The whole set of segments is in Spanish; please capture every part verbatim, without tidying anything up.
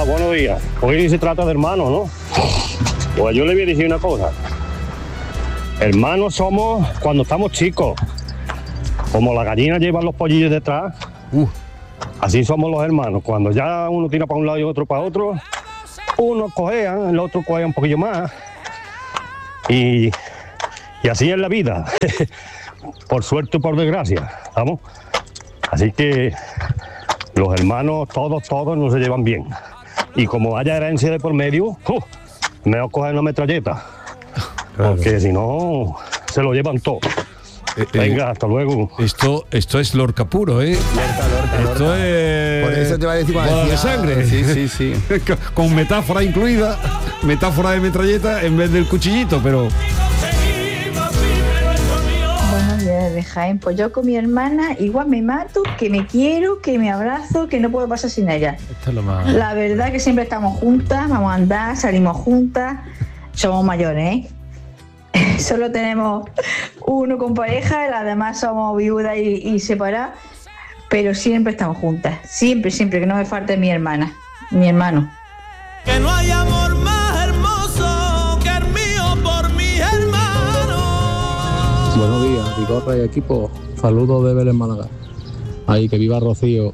buenos días. Hoy se trata de hermanos, ¿no? Pues yo le voy a decir una cosa. Hermanos somos cuando estamos chicos. Como la gallina lleva los pollillos detrás, uh, así somos los hermanos. Cuando ya uno tira para un lado y otro para otro, uno cojea, el otro cojea un poquillo más. Y, y así es la vida. Por suerte o por desgracia, ¿vamos? Así que los hermanos, todos, todos no se llevan bien. Y como haya herencia de por medio, uh, mejor coger una metralleta. Claro. Porque si no, se lo llevan todo. Eh, Venga, eh, hasta luego. Esto, esto es Lorca puro, ¿eh? Lorca, Lorca, esto Lorca. es... Por eso te va a decir boda de sangre. Sí, sí, sí. Con metáfora incluida, metáfora de metralleta en vez del cuchillito, pero... Buenos días, de Jaén. Pues yo con mi hermana igual me mato, que me quiero, que me abrazo, que no puedo pasar sin ella. Esto es lo más... La verdad que siempre estamos juntas, vamos a andar, salimos juntas, somos mayores, ¿eh? Solo tenemos uno con pareja, las demás somos viudas y, y separadas, pero siempre estamos juntas, siempre, siempre, que no me falte mi hermana, mi hermano. Que no hay amor más hermoso que el mío por mi hermano. Buenos días, Vigorra y equipo, saludos de Vélez, Málaga. Ahí, que viva Rocío.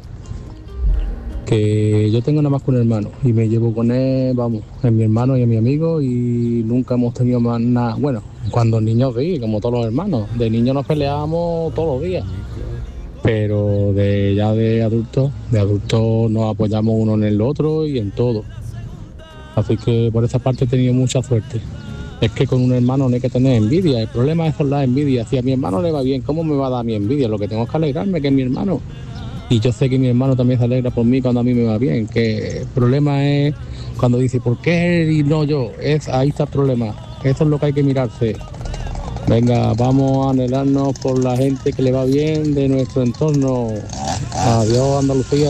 Que yo tengo nada más que un hermano y me llevo con él, vamos, es mi hermano y es mi amigo y nunca hemos tenido más nada. Bueno, cuando niños sí, como todos los hermanos, de niños nos peleábamos todos los días, pero de ya de adultos, de adultos nos apoyamos uno en el otro y en todo. Así que por esa parte he tenido mucha suerte. Es que con un hermano no hay que tener envidia, el problema es con la envidia. Si a mi hermano le va bien, ¿cómo me va a dar mi envidia? Lo que tengo es que alegrarme, que es mi hermano. Y yo sé que mi hermano también se alegra por mí cuando a mí me va bien, que el problema es cuando dice, ¿por qué él y no yo? Es, ahí está el problema, eso es lo que hay que mirarse. Venga, vamos a anhelarnos por la gente que le va bien de nuestro entorno. Adiós, Andalucía.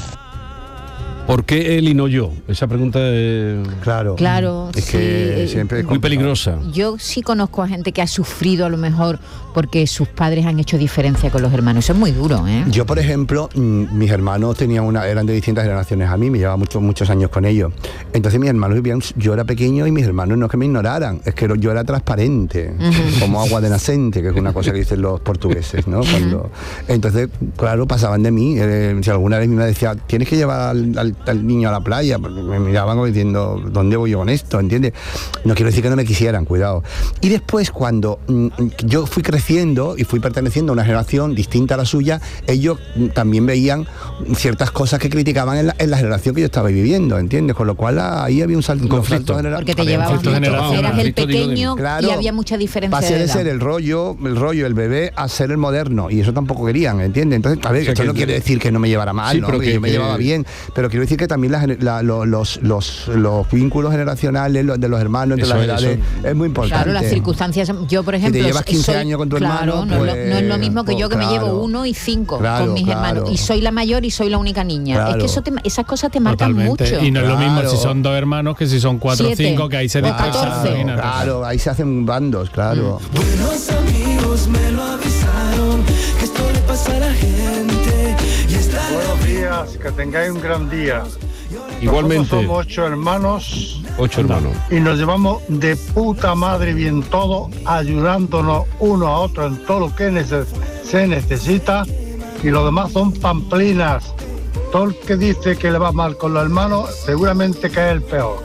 ¿Por qué él y no yo? Esa pregunta es... Claro. Claro, es sí, que siempre es muy peligrosa. Yo sí conozco a gente que ha sufrido a lo mejor porque sus padres han hecho diferencia con los hermanos. Eso es muy duro, ¿eh? Yo, por ejemplo, mis hermanos tenían una, eran de distintas generaciones a mí, me llevaba muchos muchos años con ellos. Entonces mis hermanos vivían, yo era pequeño y mis hermanos no es que me ignoraran, es que yo era transparente, uh-huh. como agua de nacente, que es una cosa que dicen los portugueses, ¿no? Cuando, entonces, claro, pasaban de mí. Eh, si alguna vez mi madre decía, tienes que llevar al, al al niño a la playa, porque me miraban como diciendo, ¿dónde voy yo con esto? ¿Entiendes? No quiero decir que no me quisieran, cuidado. Y después, cuando mm, yo fui creciendo y fui perteneciendo a una generación distinta a la suya, ellos mm, también veían ciertas cosas que criticaban en la, en la generación que yo estaba viviendo, ¿entiendes? Con lo cual ahí había un salto, un conflicto genera- porque te llevabas mucho, eras el pequeño claro, y había mucha diferencia. Pasé de de edad. ser el rollo, el rollo, el bebé, a ser el moderno, y eso tampoco querían, ¿entiendes? Entonces, a ver, o sea, esto no quiere decir que no me llevara mal, sí, ¿no? Pero que, yo me que... llevaba bien, pero quiero decir que también la, la, los, los, los vínculos generacionales los, de los hermanos entre eso, las edades eso. Es muy importante. Claro, las circunstancias, yo por ejemplo, si te llevas quince soy, años con tu claro, hermano, no, pues, es lo, no es lo mismo que yo que claro, me llevo uno y cinco claro, con mis claro. hermanos, y soy la mayor y soy la única niña. Claro. Es que eso te, esas cosas te marcan totalmente. Mucho. Y no claro. es lo mismo si son dos hermanos que si son cuatro o cinco, que ahí se dispersan. Claro, claro, ahí se hacen bandos, claro. Mm. Buenos amigos me lo avisaron, que esto le pasa a la gente. Y está buenos días, que tengáis un gran día. Igualmente. Nosotros somos ocho hermanos. Ocho hermanos. Y nos llevamos de puta madre bien todo, ayudándonos uno a otro en todo lo que neces- se necesita. Y los demás son pamplinas. Todo el que dice que le va mal con los hermanos, seguramente que es el peor.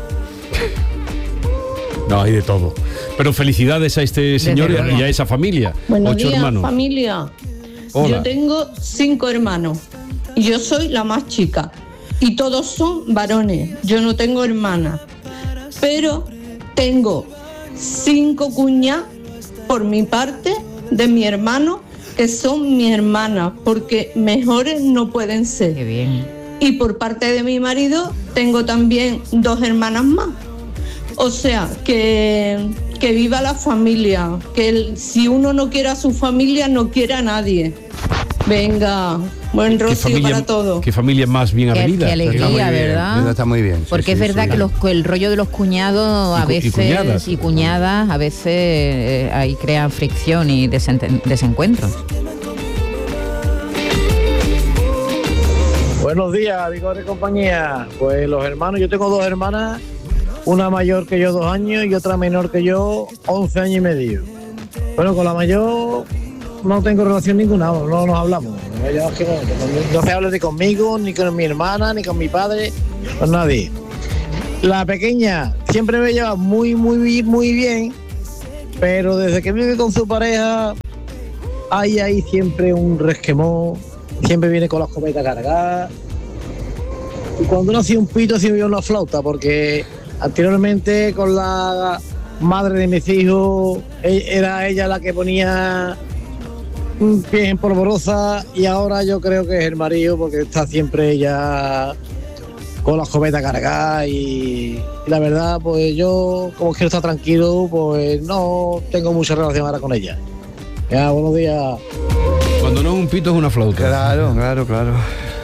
No, hay de todo. Pero felicidades a este señor y a esa familia. Buenos Ocho días, hermanos. familia. Hola. Yo tengo cinco hermanos y yo soy la más chica. Y todos son varones. Yo no tengo hermanas. Pero tengo cinco cuñas por mi parte de mi hermano, que son mis hermanas, porque mejores no pueden ser. Qué bien. Y por parte de mi marido tengo también dos hermanas más. O sea, que, que viva la familia, que el, si uno no quiere a su familia, no quiere a nadie. Venga, buen rocío familia, para todo. Qué familia más bien avenida. Qué alegría, ¿verdad? Bien, está muy bien. Sí, Porque sí, es verdad sí. que los, el rollo de los cuñados a Y cu- y veces cuñadas. y cuñadas a veces eh, ahí crean fricción y desenten- desencuentro. Buenos días, Vigor y compañía. Pues los hermanos, yo tengo dos hermanas, una mayor que yo dos años y otra menor que yo once años y medio. Bueno, con la mayor no tengo relación ninguna, no nos hablamos. Ella es que no, no se habla ni conmigo, ni con mi hermana, ni con mi padre, con nadie. La pequeña siempre me lleva muy, muy, muy bien, pero desde que vive con su pareja hay ahí siempre un resquemón, siempre viene con la escopeta cargada. Y cuando uno hacía un pito, siempre había una flauta, porque anteriormente con la madre de mis hijos era ella la que ponía un pie en polvorosa, y ahora yo creo que es el marido, porque está siempre ella con la escopeta cargada. Y, y la verdad, pues yo, como quiero estar tranquilo, pues no tengo mucha relación ahora con ella. Ya, buenos días. Cuando no es un pito es una flauta. Claro, claro, claro.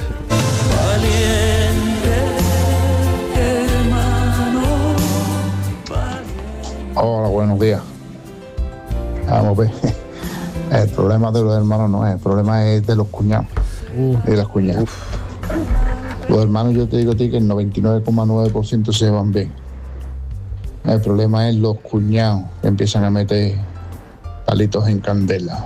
Hola, buenos días. Vamos a ver. El problema de los hermanos no es, el problema es de los cuñados uh, y las cuñadas. Uf. Los hermanos, yo te digo a ti que el noventa y nueve coma nueve por ciento se van bien. El problema es los cuñados que empiezan a meter palitos en candela.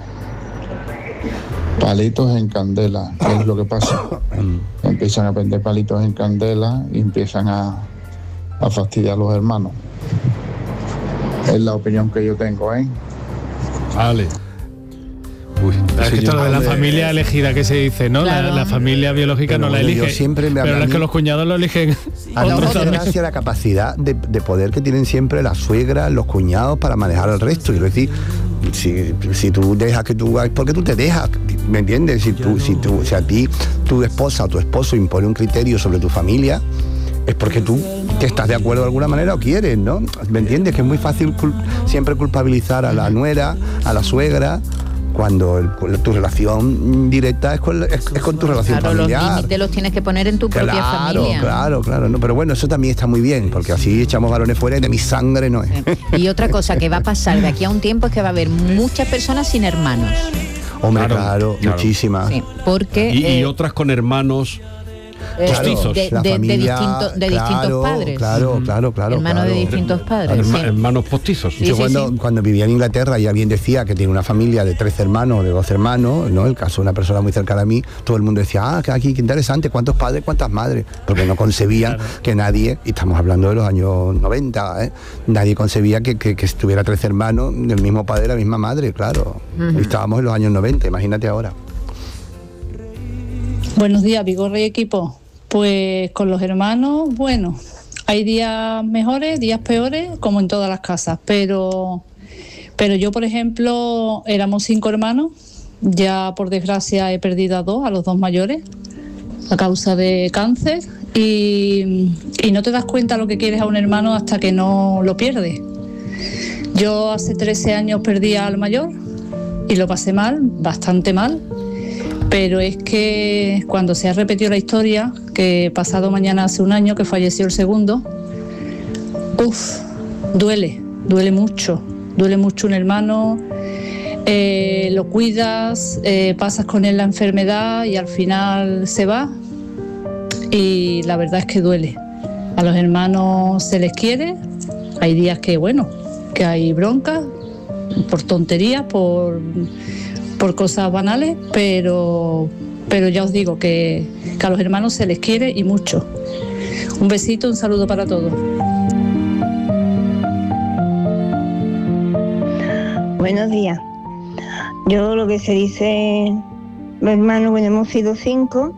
Palitos en candela, ¿qué es lo que pasa? Empiezan a vender palitos en candela y empiezan a, a fastidiar a los hermanos. Es la opinión que yo tengo, ¿eh? Vale. Uy, es que esto de la familia elegida que se dice, ¿no? Claro. La, la familia biológica pero no la elige. Siempre me pero es que los cuñados lo eligen. A la gracia, la capacidad de, de poder que tienen siempre las suegras, los cuñados para manejar al resto. Y decir, si, si tú dejas que tú, porque tú te dejas, ¿me entiendes? Si tú, si tú, si a ti tu esposa o tu esposo impone un criterio sobre tu familia, es porque tú que estás de acuerdo de alguna manera o quieres, ¿no? ¿Me entiendes? Que es muy fácil cul- siempre culpabilizar a la nuera, a la suegra, cuando el, tu relación directa es con, es, es con tu relación claro, familiar. Los límites los tienes que poner en tu claro, propia familia. Claro, claro, no, pero bueno, eso también está muy bien, porque así echamos varones fuera y de mi sangre no es. Y otra cosa que va a pasar de aquí a un tiempo es que va a haber muchas personas sin hermanos. Hombre, claro, claro, claro. muchísimas. Sí, porque... Y, eh, y otras con hermanos... Postizos. De, de, familia, de, distinto, de claro, distintos padres. Claro, claro, claro. Hermanos claro. de distintos padres. Herma, sí. Hermanos postizos. Sí, sí, Yo sí, cuando, sí. cuando vivía en Inglaterra y alguien decía que tiene una familia de tres hermanos o de dos hermanos, ¿no? El caso de una persona muy cercana a mí, todo el mundo decía, ah, que aquí, qué interesante, cuántos padres, cuántas madres, porque no concebían claro. que nadie, y estamos hablando de los años noventa, ¿eh? Nadie concebía que, que, que estuviera tres hermanos del mismo padre, la misma madre, claro. Uh-huh. Y estábamos en los años noventa, imagínate ahora. Buenos días, Vigorra y equipo. Pues con los hermanos, bueno, hay días mejores, días peores, como en todas las casas, pero, pero yo, por ejemplo, éramos cinco hermanos, ya por desgracia he perdido a dos, a los dos mayores, a causa de cáncer, y, y no te das cuenta lo que quieres a un hermano hasta que no lo pierdes. Yo hace trece años perdí al mayor y lo pasé mal, bastante mal. Pero es que cuando se ha repetido la historia, que pasado mañana hace un año que falleció el segundo, uff, duele, duele mucho, duele mucho un hermano, eh, lo cuidas, eh, pasas con él la enfermedad y al final se va y la verdad es que duele. A los hermanos se les quiere, hay días que, bueno, que hay bronca por tonterías, por... por cosas banales, pero, pero ya os digo que, que a los hermanos se les quiere y mucho. Un besito, un saludo para todos. Buenos días. Yo lo que se dice, mi hermano, bueno, hemos sido cinco.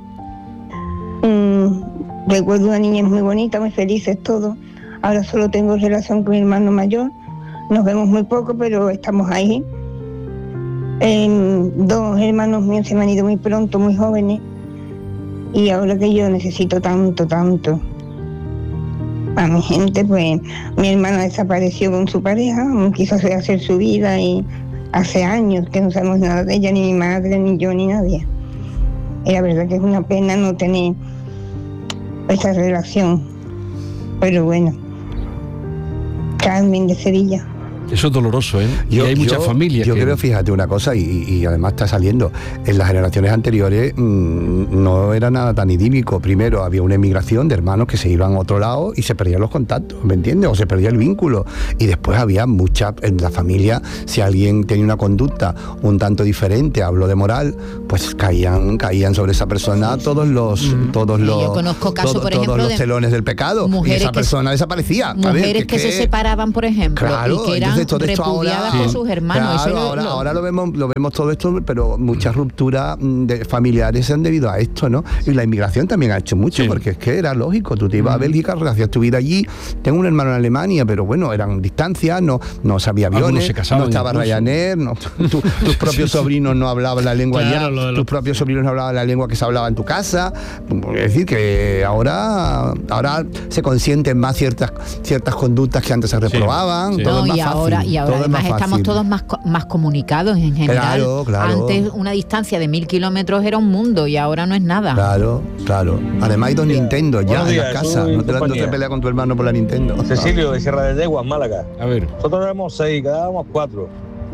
Mm, recuerdo una niña muy bonita, muy felices todos. Ahora solo tengo relación con mi hermano mayor. Nos vemos muy poco, pero estamos ahí. Eh, dos hermanos míos se me han ido muy pronto, muy jóvenes, y ahora que yo necesito tanto, tanto a mi gente, pues mi hermana desapareció con su pareja, quiso hacer su vida y hace años que no sabemos nada de ella, ni mi madre, ni yo, ni nadie. Y la verdad que es una pena no tener esa relación, pero bueno. Carmen de Sevilla. Eso es doloroso, ¿eh? Yo, y hay muchas yo- familias. Yo que- creo, fíjate una cosa, y, y además está saliendo. En las generaciones anteriores mmm, no era nada tan idílico. Primero había una emigración de hermanos que se iban a otro lado y se perdían los contactos, ¿me entiendes? O se perdía el vínculo. Y después había mucha, en la familia, si alguien tenía una conducta un tanto diferente, hablo de moral, pues caían, caían sobre esa persona todos los, todos Y los, yo conozco casos, todo- por todos ejemplo, los de telones del pecado. Y mujeres esa que- persona desaparecía. A ver, Mujeres que, se separaban, por ejemplo, Claro, y que eran entonces todo esto repudiadas ahora- por sus hermanos. Claro, Eso lo- ahora, lo- ahora lo vemos, lo vemos todo esto, pero muchas rupturas mm, de familiares se han debido a esto, ¿no? Y la inmigración también ha hecho mucho, porque es que era lógico, tú te ibas a Bélgica, hacías tu vida allí. Tengo un hermano en Alemania, pero bueno, eran distancias, no, no sabía Algunos aviones, se casaban no estaba incluso. Ryanair, no, tu- tus propios sobrinos no hablaban la lengua Claro, allá, lo de lo- tus propios sobrinos no hablaban la lengua que se hablaba en tu casa. Es decir, que ahora, ahora se consienten más ciertas, ciertas conductas que antes se reprobaban. Todo No, es más y ahora, fácil, y ahora todo es más además estamos fácil. todos más, co- más comunicados en general. Claro, claro. Antes una distancia de mil kilómetros era un mundo y ahora no es nada. Claro, claro. Además hay dos Nintendo ya Buenos en días, la casa. soy No te, no compañía. te peleas con tu hermano por la Nintendo. Cecilio de Sierra de Yeguas, Málaga. A ver. Nosotros éramos seis, quedábamos cuatro.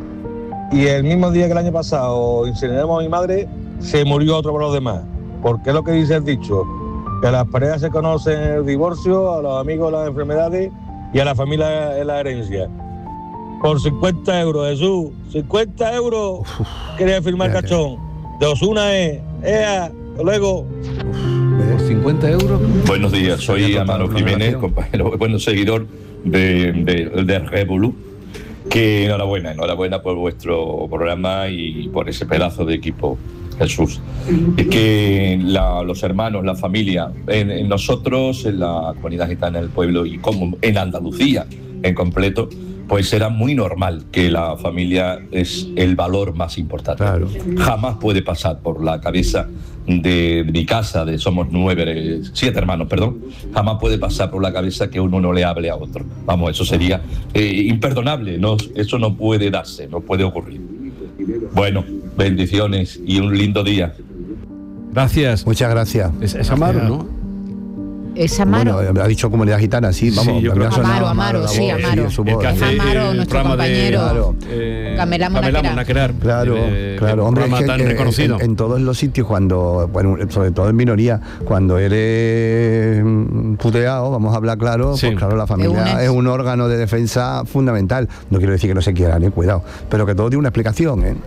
Y el mismo día que el año pasado incineramos a mi madre, se murió otro por los demás. Porque es lo que dice el dicho, que las parejas se conocen en el divorcio, a los amigos las enfermedades y a la familia en la herencia. Por cincuenta euros, Jesús, cincuenta euros, quería firmar cachón. De Osuna es, ea, hasta luego. Por cincuenta euros. Buenos días, soy Amaro Jiménez, compañero, bueno, seguidor de, de, de Revolu. Que enhorabuena, enhorabuena por vuestro programa y por ese pedazo de equipo, Jesús. Es que la- los hermanos, la familia, en, en nosotros, en la comunidad gitana del pueblo y como en Andalucía en completo, pues era muy normal que la familia es el valor más importante. Jamás puede pasar por la cabeza de, de mi casa, de somos nueve, eh, siete hermanos, perdón, jamás puede pasar por la cabeza que uno no le hable a otro. Vamos, eso sería eh, imperdonable, no, eso no puede darse, no puede ocurrir. Bueno, bendiciones y un lindo día. Gracias. Muchas gracias. Es, es Amaro, ¿no? Es Amaro. Bueno, ha dicho comunidad gitana, sí, vamos. Sí, yo me creo ha que- sonado Amaro, Amaro, la sí, voz, Amaro. su El voz. que hace Amaro, el nuestro programa de- compañero. Claro. eh, Camelamo Camelamo Naquerar. Naquerar. Claro, Eh, claro, un hombre, es programa que tan en- reconocido. En, en todos los sitios, cuando, bueno, sobre todo en minoría, cuando eres mm, puteado, vamos a hablar claro, pues claro, la familia unes. es un órgano de defensa fundamental. No quiero decir que no se quieran, eh, cuidado, pero que todo tiene una explicación, ¿eh?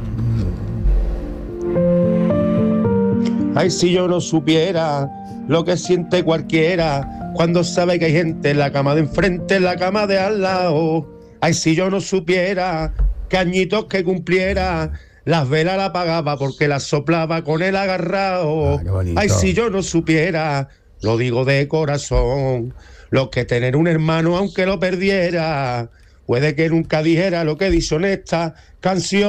Ay, si yo no supiera lo que siente cualquiera cuando sabe que hay gente en la cama de enfrente, en la cama de al lado. Ay, si yo no supiera que añitos que cumpliera, las velas la apagaba porque las soplaba con el agarrado. Ay, si yo no supiera, lo digo de corazón, lo que tener un hermano aunque lo perdiera. Puede que nunca dijera lo que dice en esta canción.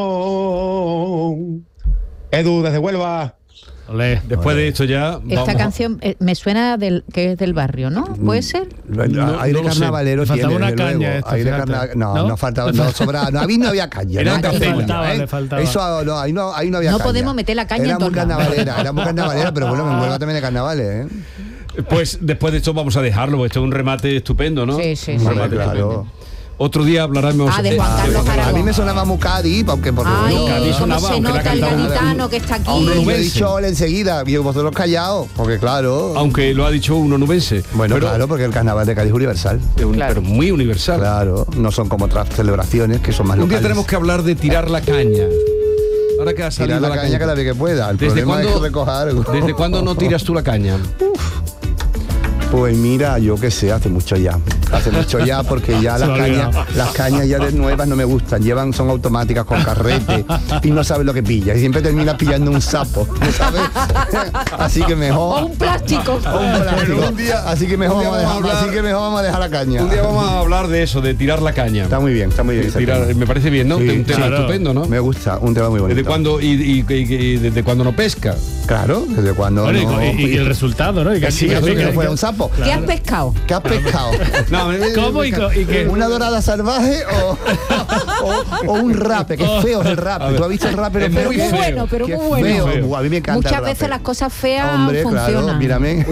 Edu, desde Huelva. Después de esto ya. Esta vamos a- canción eh, me suena del que es del barrio, ¿no? ¿Puede ser? No, aire no lo sé. carnavalero Le faltaba tiene, una desde caña luego. esto, Aire fíjate. carna- no, ¿No? no, faltaba, no sobraba, no, ahí no había caña. Era no, un Ahí café. no, Le faltaba, ¿eh? le faltaba. Eso no, ahí no, ahí no había No caña. podemos meter la caña Era en muy todos lados. carnavalera, era muy carnavalera, pero bueno, en Huelva también hay carnavales, ¿eh? Pues después de esto vamos a dejarlo, porque esto es un remate estupendo, ¿no? Sí, sí, Un sí. remate Claro. estupendo. Otro día hablaremos Ah, de Juan Carlos A Aragón. mí me sonaba muy Cádiz, aunque porque Ay, bueno, Cádiz cómo sonaba, se aunque la nota el cantaba un- gaditano que está aquí. Hombre, yo he onubense. dicho ole enseguida, y vosotros callados, porque claro. Aunque lo ha dicho un onubense. Bueno, pero, claro, porque el carnaval de Cádiz es universal. es un- pero muy universal. Claro, no son como otras celebraciones que son más Un día locales. tenemos que hablar de tirar la caña. Ahora que ha salido Tirar la caña cada vez que pueda. El ¿Desde problema es cuándo- que recoja algo. ¿Desde cuándo no tiras tú la caña? Pues mira, yo qué sé, hace mucho ya. Hace mucho ya porque ya Se las me ha cañas, olvidado. las cañas ya de nuevas no me gustan. Llevan, son automáticas con carrete y no sabes lo que pilla. Y siempre terminas pillando un sapo, ¿sabes? Así que O mejor. un plástico. o un plástico. así que mejor un día vamos a vamos a dejar, hablar- así que mejor vamos a dejar la caña. Un día vamos a hablar de eso, de tirar la caña. Está muy bien, está muy bien. ese Tirar- tema. me parece bien, ¿no? Sí, un tema claro. estupendo, ¿no? Me gusta, un tema muy bonito. ¿Desde cuándo, y, y- y- y desde cuándo no pesca? Claro, desde cuándo Bueno, y- no. y, y el resultado, ¿no? Y que- Sí, que- eso que- que no que- fuera un sapo. ¿Qué has pescado? ¿Qué has pescado? No, ¿Cómo y, co- y qué? ¿Una dorada salvaje o, o, o un rape? Que es feo es el rape. ¿Tú has visto el rape? Pero muy bueno, pero muy bueno. Feo. Feo. A mí me encanta Muchas el rape. veces las cosas feas Hombre, funcionan. claro, mírame.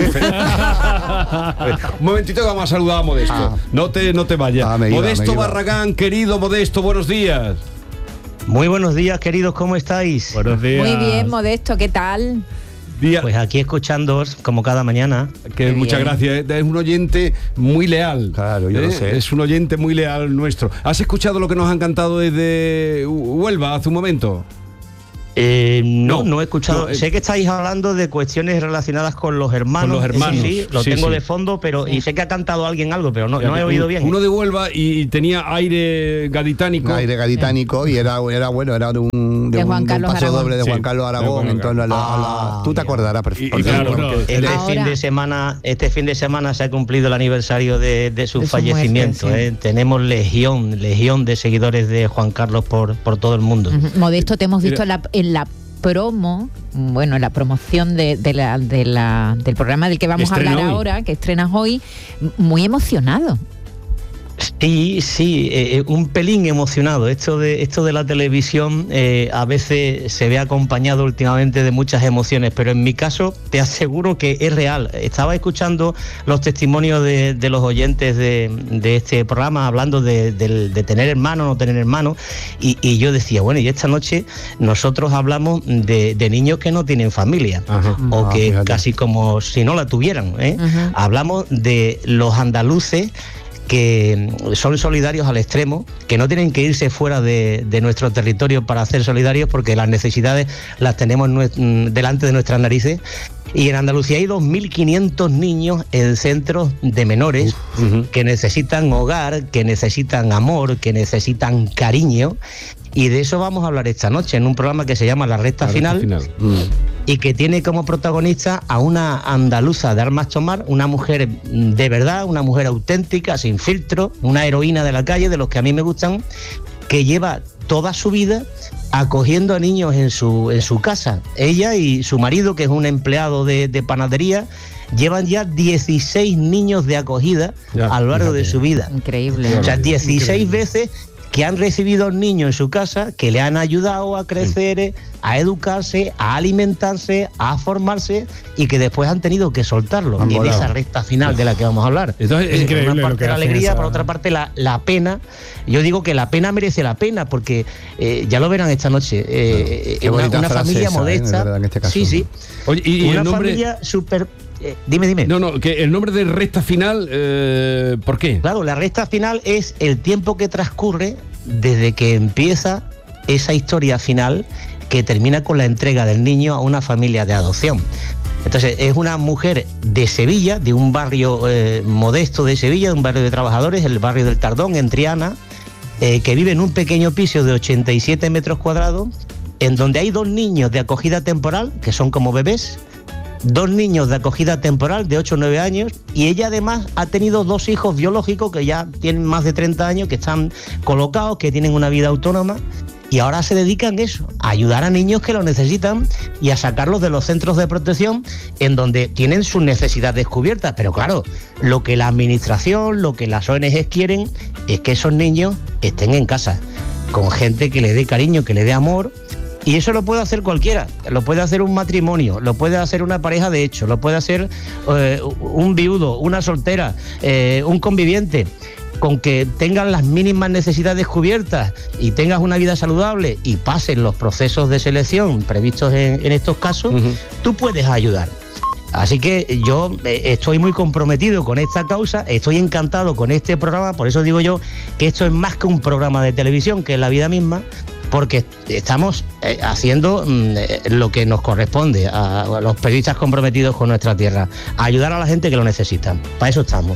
Un momentito que vamos a saludar a Modesto. Ah. No te, no te vayas. Ah, me iba, Modesto me iba. Barragán, querido Modesto, buenos días. Muy buenos días, queridos, ¿cómo estáis? Buenos días. Muy bien, Modesto, ¿qué tal? Día. Pues aquí escuchándoos como cada mañana. Que Qué muchas bien. gracias. Es un oyente muy leal. Claro, yo ¿eh? lo sé. Es un oyente muy leal nuestro. ¿Has escuchado lo que nos han cantado desde Huelva hace un momento? Eh, no, No, no, he escuchado. no, eh. Sé que estáis hablando de cuestiones relacionadas con los hermanos. Con los hermanos, Eso sí, lo sí, tengo sí. de fondo, pero y sé que ha cantado alguien algo, pero no, no he oído bien. Uno de Huelva y tenía aire gaditánico. Aire gaditánico y era, era bueno, era de un, de De un, Juan de un Carlos paso Aragón. doble de Sí, Juan Carlos de Aragón. Juan En torno a la, a la- Ah, tú te amigo. acordarás Y- y perfectamente. claro, Claro. porque- Este Ahora- fin de semana, este fin de semana se ha cumplido el aniversario de, de su De su fallecimiento. muerte, sí. ¿eh? Tenemos legión, legión de seguidores de Juan Carlos por, por todo el mundo. Ujú. Modesto, te hemos visto en la, en la promo, bueno, en la promoción de, de la, de la, del programa del que vamos a Estrena hablar hoy. ahora, que estrenas hoy, m- muy emocionado. Sí, sí, eh, eh, un pelín emocionado. Esto de esto de la televisión eh, a veces se ve acompañado últimamente de muchas emociones, pero en mi caso te aseguro que es real. Estaba escuchando los testimonios de, de los oyentes de, de este programa hablando de, del- de tener hermanos, no tener hermanos, y, y yo decía, bueno, y esta noche nosotros hablamos de, de niños que no tienen familia, Ajá. o Ah, que fíjate. casi como si no la tuvieran, ¿eh? Ujú. Hablamos de los andaluces que son solidarios al extremo, que no tienen que irse fuera de, de nuestro territorio para ser solidarios porque las necesidades las tenemos nue- mm, delante de nuestras narices. Y en Andalucía hay dos mil quinientos niños en centros de menores Ujú. que necesitan hogar, que necesitan amor, que necesitan cariño. Y de eso vamos a hablar esta noche en un programa que se llama La Recta, La recta Final, final. Mm. y que tiene como protagonista a una andaluza de armas tomar, una mujer de verdad, una mujer auténtica, sin filtro, una heroína de la calle, de los que a mí me gustan, que lleva toda su vida acogiendo a niños en su, en su casa. Ella y su marido, que es un empleado de, de panadería, llevan ya dieciséis niños de acogida Ya, a lo largo fíjate. de su vida. Increíble. O sea, dieciséis veces que han recibido a un niño en su casa, que le han ayudado a crecer, eh, a educarse, a alimentarse, a formarse, y que después han tenido que soltarlo Han en volado. esa recta final de la que vamos a hablar. Entonces, Es es decir, por increíble una lo parte que la hacen alegría, esa- por otra parte la, la pena. Yo digo que la pena merece la pena, porque eh, ya lo verán esta noche. eh, Qué una, bonita una frase familia esa, ¿eh? modesta. De verdad, en este caso. Sí, sí. Oye, y, y Una el nombre. familia súper. eh, dime, dime. No, no, que el nombre de recta final, eh, ¿por qué? Claro, la recta final es el tiempo que transcurre desde que empieza esa historia final que termina con la entrega del niño a una familia de adopción. Entonces, es una mujer de Sevilla, de un barrio eh, modesto de Sevilla, de un barrio de trabajadores, el barrio del Tardón, en Triana, eh, que vive en un pequeño piso de ochenta y siete metros cuadrados, en donde hay dos niños de acogida temporal, que son como bebés, dos niños de acogida temporal de ocho o nueve años, y ella además ha tenido dos hijos biológicos que ya tienen más de treinta años, que están colocados, que tienen una vida autónoma, y ahora se dedican a eso, a ayudar a niños que lo necesitan y a sacarlos de los centros de protección en donde tienen sus necesidades cubiertas. Pero claro, lo que la administración, lo que las O N Ges quieren es que esos niños estén en casa, con gente que le dé cariño, que le dé amor. Y eso lo puede hacer cualquiera, lo puede hacer un matrimonio, lo puede hacer una pareja de hecho, lo puede hacer eh, un viudo, una soltera, eh, un conviviente. Con que tengan las mínimas necesidades cubiertas y tengas una vida saludable y pasen los procesos de selección previstos en, en estos casos, uh-huh. tú puedes ayudar. Así que yo eh, estoy muy comprometido con esta causa, estoy encantado con este programa, por eso digo yo que esto es más que un programa de televisión, que es la vida misma, porque estamos eh, haciendo mm, eh, lo que nos corresponde a, a los periodistas comprometidos con nuestra tierra, a ayudar a la gente que lo necesita. Para eso estamos.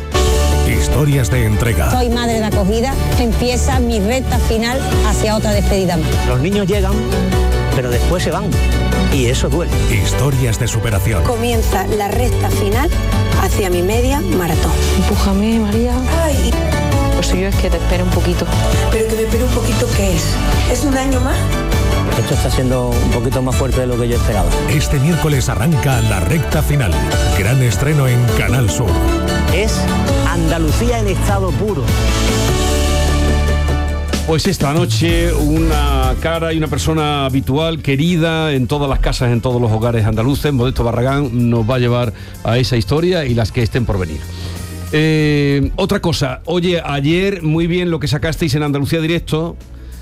Historias de entrega. Soy madre de acogida, empieza mi recta final hacia otra despedida más. Los niños llegan, pero después se van, y eso duele. Historias de superación. Comienza la recta final hacia mi media maratón. Empújame, María. Ay. Lo suyo es que te espere un poquito. ¿Pero que me espere un poquito qué es? ¿Es un año más? Esto está siendo un poquito más fuerte de lo que yo esperaba. Este miércoles arranca la recta final. Gran estreno en Canal Sur. Es Andalucía en estado puro. Pues esta noche una cara y una persona habitual, querida en todas las casas, en todos los hogares andaluces, Modesto Barragán, nos va a llevar a esa historia y las que estén por venir. Eh, otra cosa, oye, ayer muy bien lo que sacasteis en Andalucía Directo,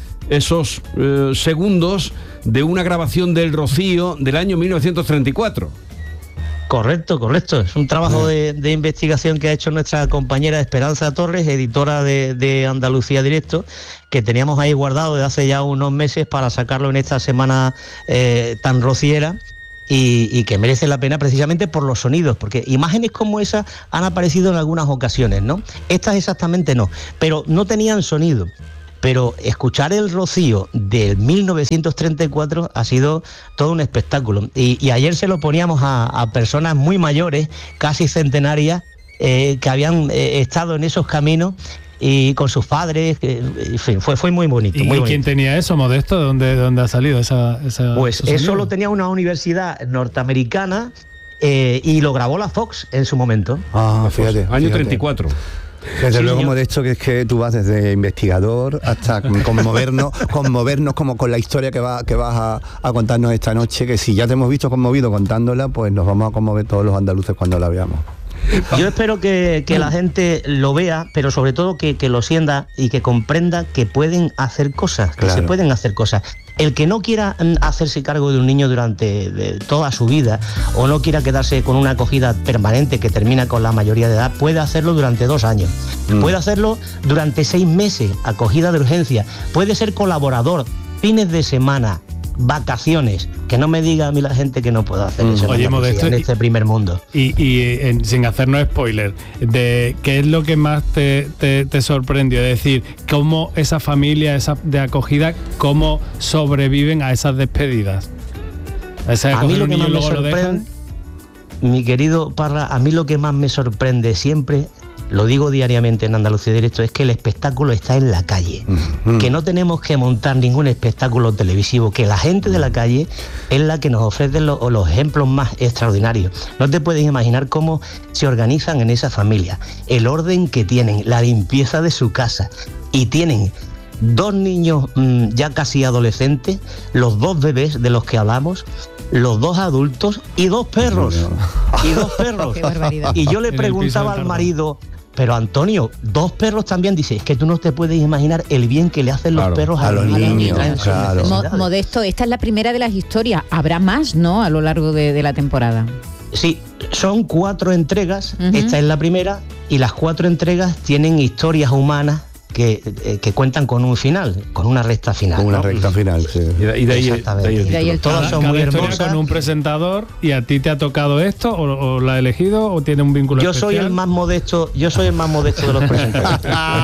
esos eh, segundos de una grabación del Rocío del año mil novecientos treinta y cuatro. Correcto, correcto. Es un trabajo de, de investigación que ha hecho nuestra compañera Esperanza Torres, editora de, de Andalucía Directo, que teníamos ahí guardado desde hace ya unos meses para sacarlo en esta semana eh, tan rociera. Y, y que merece la pena precisamente por los sonidos, porque imágenes como esas han aparecido en algunas ocasiones, ¿no? Estas exactamente no, pero no tenían sonido. Pero escuchar el Rocío del mil novecientos treinta y cuatro ha sido todo un espectáculo. Y, y ayer se lo poníamos a, a personas muy mayores, casi centenarias, eh, que habían eh, estado en esos caminos y con sus padres, que, en fin, fue, fue muy bonito. ¿Y muy bonito. quién tenía eso, Modesto? ¿De dónde, de dónde ha salido esa, esa Pues eso lo tenía una universidad norteamericana eh, y lo grabó la Fox en su momento. Ah, fíjate. Año fíjate. treinta y cuatro. Desde Sí, luego, señor. Modesto, que es que tú vas desde investigador hasta conmovernos, conmovernos como con la historia que, va, que vas a, a contarnos esta noche, que si ya te hemos visto conmovido contándola, pues nos vamos a conmover todos los andaluces cuando la veamos. Yo espero que, que la gente lo vea, pero sobre todo que, que lo sienta y que comprenda que pueden hacer cosas, que Claro. se pueden hacer cosas. El que no quiera mm, hacerse cargo de un niño durante de toda su vida o no quiera quedarse con una acogida permanente que termina con la mayoría de edad, puede hacerlo durante dos años. Mm. Puede hacerlo durante seis meses, acogida de urgencia. Puede ser colaborador, fines de semana, vacaciones. Que no me diga a mí la gente que no puedo hacer Mm. eso en Oye, Andalucía, Modesto, en y- este primer mundo. Y, y en- sin hacernos spoiler, de qué es lo que más te, te, te sorprendió, es decir, cómo esa familia esa de acogida, cómo sobreviven a esas despedidas. A, esa A mí acoger lo un que niño más y me luego lo dejan. sorprende, mi querido Parra, a mí lo que más me sorprende siempre, lo digo diariamente en Andalucía Directo, es que el espectáculo está en la calle. Mm. Que no tenemos que montar ningún espectáculo televisivo, que la gente de la calle es la que nos ofrece lo- los ejemplos más extraordinarios. No te puedes imaginar cómo se organizan en esa familia, el orden que tienen, la limpieza de su casa, y tienen dos niños mmm, ya casi adolescentes, los dos bebés de los que hablamos, los dos adultos y dos perros. Y dos perros. Qué barbaridad. Y yo le En el piso preguntaba del al Tardón. marido, pero Antonio, dos perros también, dice, es que tú no te puedes imaginar el bien que le hacen los Claro, perros a, a los los niños. niños, que traen sus claro. Mo- necesidades. Modesto, esta es la primera de las historias. Habrá más, ¿no? A lo largo de, de la temporada. Sí, son cuatro entregas, Ujú. esta es la primera, y las cuatro entregas tienen historias humanas que, eh, que cuentan con un final, con una recta final. Con una ¿no? recta final, sí. Y de, y de ahí, Exactamente. de ahí el Y de ahí título. el Todas Cada, son cada muy historia hermosas. con un presentador, y a ti te ha tocado esto o, o la has elegido o tiene un vínculo Yo soy especial. el más modesto, yo soy el más modesto de los presentadores.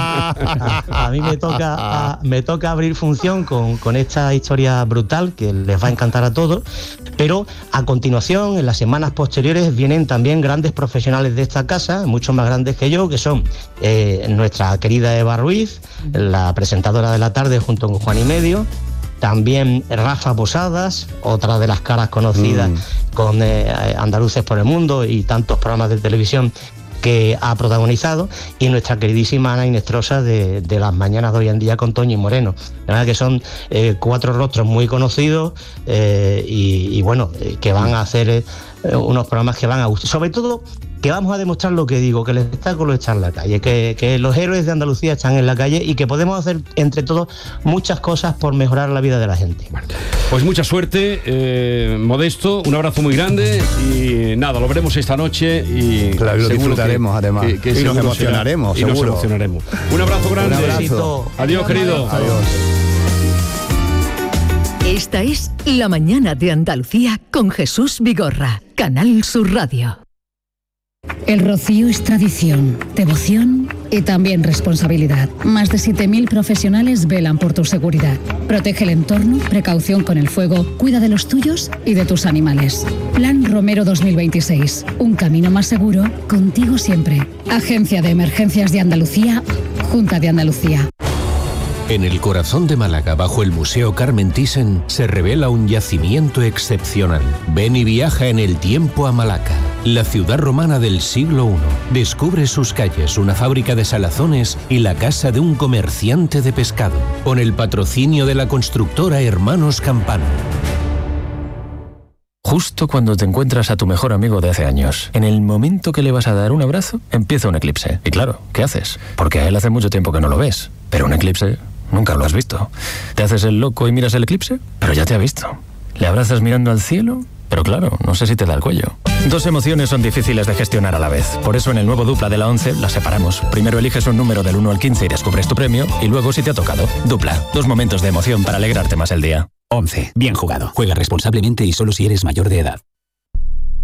a, a mí me toca, a- me toca abrir función con, con esta historia brutal que les va a encantar a todos, pero a continuación, en las semanas posteriores, vienen también grandes profesionales de esta casa, muchos más grandes que yo, que son eh, nuestra querida Eva Ruiz, la presentadora de la tarde junto con Juan y Medio, también Rafa Posadas, otra de las caras conocidas Mm. con eh, Andaluces por el Mundo y tantos programas de televisión que ha protagonizado, y nuestra queridísima Ana Inestrosa de, de las mañanas de hoy en día con Toño y Moreno. La verdad que son eh, cuatro rostros muy conocidos eh, y, y bueno, eh, que van a hacer eh, unos programas que van a gustar. Sobre todo que vamos a demostrar lo que digo, que el espectáculo está en la calle, que, que los héroes de Andalucía están en la calle y que podemos hacer entre todos muchas cosas por mejorar la vida de la gente. Pues mucha suerte, eh, Modesto, un abrazo muy grande y nada, lo veremos esta noche y Claro, y lo seguro disfrutaremos, además. Y nos seguro será- emocionaremos, y nos seguro. emocionaremos. Un abrazo grande. Un abrazo. Adiós, querido. Adiós. Esta es La Mañana de Andalucía con Jesús Vigorra, Canal Sur Radio. El Rocío es tradición, devoción y también responsabilidad. Más de siete mil profesionales velan por tu seguridad. Protege el entorno, precaución con el fuego, cuida de los tuyos y de tus animales. Plan Romero dos mil veintiséis. Un camino más seguro, contigo siempre. Agencia de Emergencias de Andalucía, Junta de Andalucía. En el corazón de Málaga, bajo el Museo Carmen Thyssen, se revela un yacimiento excepcional. Ven y viaja en el tiempo a Malaca. la ciudad romana del siglo primero. Descubre sus calles, una fábrica de salazones y la casa de un comerciante de pescado. Con el patrocinio de la constructora Hermanos Campano. Justo cuando te encuentras a tu mejor amigo de hace años, en el momento que le vas a dar un abrazo, empieza un eclipse. Y claro, ¿qué haces? Porque a él hace mucho tiempo que no lo ves. Pero un eclipse nunca lo has visto. ¿Te haces el loco y miras el eclipse? Pero ya te ha visto. ¿Le abrazas mirando al cielo? Pero claro, no sé si te da el cuello. Dos emociones son difíciles de gestionar a la vez. Por eso en el nuevo Dupla de la once las separamos. Primero eliges un número del uno al quince y descubres tu premio. Y luego si te ha tocado. Dupla. Dos momentos de emoción para alegrarte más el día. once. Bien jugado. Juega responsablemente y solo si eres mayor de edad.